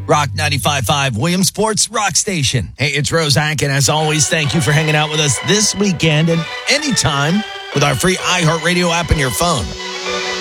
Rock 95.5, Williamsport's Rock Station. Hey, it's Roszak, and as always, thank you for hanging out with us this weekend and anytime with our free iHeartRadio app in your phone.